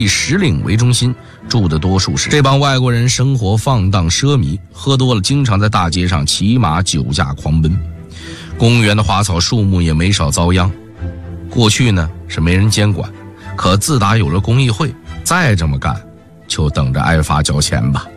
以石岭为中心，住的多数是这帮外国人，生活放荡奢靡，喝多了经常在大街上骑马酒驾狂奔。公园的花草树木也没少遭殃。过去呢是没人监管，可自打有了公益会，再这么干就等着挨罚交钱吧。